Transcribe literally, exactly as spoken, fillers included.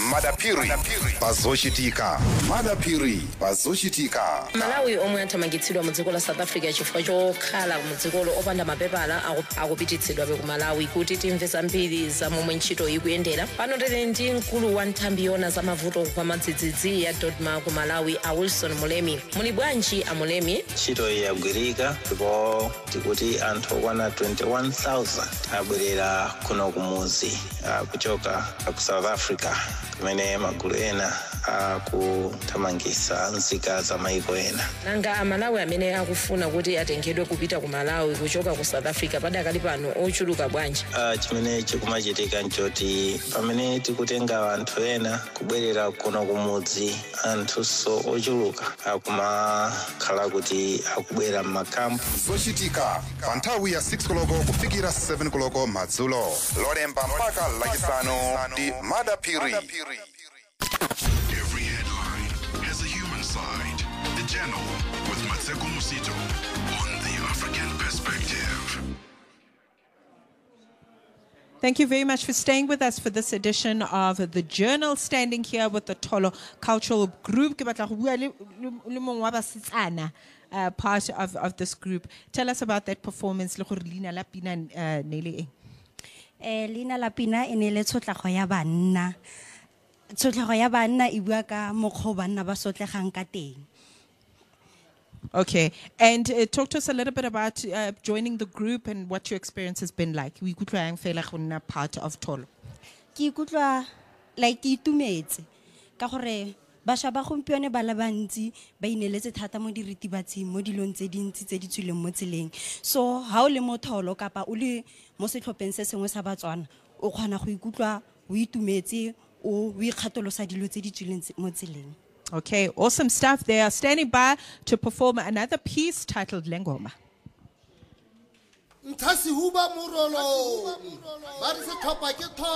madapiri pazoshitika madapiri pazoshitika. Malawi omwe athamangitsidwa mu dziko la South Africa chifukwa chokhala mu dzikolo opanda mapepala akupititsidwa ku Malawi kuti timve zambiri za momwe ntchito ikuyendera. Pano tili ndi mkulu wa nthambi yona za mavuto kwa madzidzidzi ya Dodma ku Malawi a Wilson Mulemi. Muli bwanji a Mulemi? Ntchito yagwirika ndipo tikuti anthu okwana twenty-one thousand abwerera kuno kumuzi uh, kuchoka ku South Africa kumene magulu ena akuthamangitsa nzika za maiko ena. Nanga amalawi amene akufuna kuti atengedwe kupita ku Malawi kuchoka ku South Africa padakali pano ochuluka bwanji? Uh, chimene chikumachitika nchoti pamene tikutenga anthu ena kubwerera kuno kumudzi anthu so ochuluka akumakhala kuti akubwera m'makampu. Zochitika pa nthawi ya six koloko kufikira seven koloko madzulo lolemba mpaka lachisanu ndi madapiri. Every headline has a human side. The Channel with Mateko Musito on the African Perspective. Thank you very much for staying with us for this edition of The Journal, standing here with the Tolo Cultural Group. Uh, part of, of this group. Tell us about that performance. Lina Lapina Nele. Lina Lapina inele tsotlego ya banna. Tsotlego ya banna e bua ka mokgwa banna ba sotlegang ka teng. Okay, and uh, talk to us a little bit about uh, joining the group and what your experience has been like. We could try and feel like part of Tolo. Ki ikutlwa like ke itumetse ka gore basha ba gompione ba la bantsi ba ineletse thata mo diritibatsing mo dilong tse dintsi tse di tswileng mo tseleng. So ha o le mo Tholo kapa o le mo setlhopheng se sengwe sa Batswana o kgona go ikutlwa o itumetse o o ikgatolosa dilo tse di tswileng mo tseleng. Okay, awesome stuff. They are standing by to perform another piece titled Lengoma. Ntasi huba murolo. Bari se thopa ke